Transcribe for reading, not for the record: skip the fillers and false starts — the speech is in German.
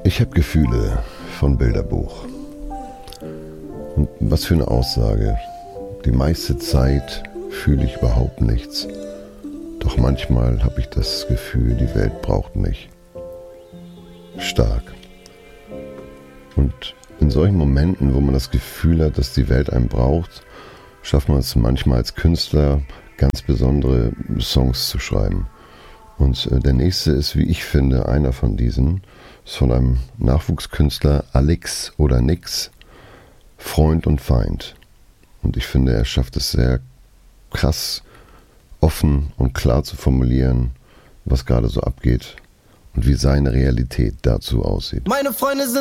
Ich habe Gefühle von Bilderbuch. Und was für eine Aussage. Die meiste Zeit fühle ich überhaupt nichts. Doch manchmal habe ich das Gefühl, die Welt braucht mich. Stark. Und in solchen Momenten, wo man das Gefühl hat, dass die Welt einen braucht, schafft man es manchmal als Künstler, ganz besondere Songs zu schreiben. Und der nächste ist, wie ich finde, einer von diesen. Ist von einem Nachwuchskünstler, Alex oder Nix, Freund und Feind. Und ich finde, er schafft es sehr krass, offen und klar zu formulieren, was gerade so abgeht und wie seine Realität dazu aussieht. Meine Freunde sind